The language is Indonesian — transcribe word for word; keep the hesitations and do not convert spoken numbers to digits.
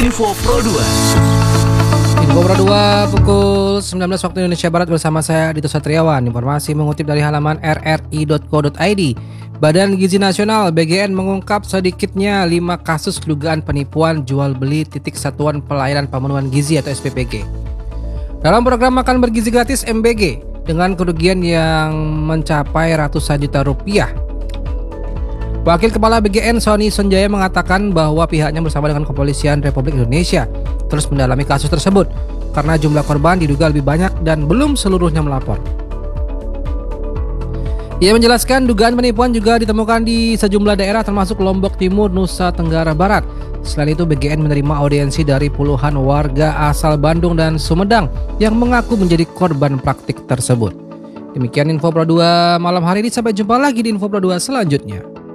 Info Pro dua. Info Pro dua pukul sembilan belas waktu Indonesia Barat bersama saya Dito Satriawan. Informasi mengutip dari halaman r r i dot co dot i d. Badan Gizi Nasional B G N mengungkap sedikitnya lima kasus dugaan penipuan jual beli titik satuan pelayanan pemenuhan gizi atau S P P G. Dalam program makan bergizi gratis M B G dengan kerugian yang mencapai ratusan juta rupiah. Wakil Kepala B G N Sony Sonjaya mengatakan bahwa pihaknya bersama dengan Kepolisian Republik Indonesia terus mendalami kasus tersebut karena jumlah korban diduga lebih banyak dan belum seluruhnya melapor. Ia menjelaskan dugaan penipuan juga ditemukan di sejumlah daerah termasuk Lombok Timur, Nusa Tenggara Barat. Selain itu B G N menerima audiensi dari puluhan warga asal Bandung dan Sumedang yang mengaku menjadi korban praktik tersebut. Demikian Info Pro dua malam hari ini, sampai jumpa lagi di Info Pro dua selanjutnya.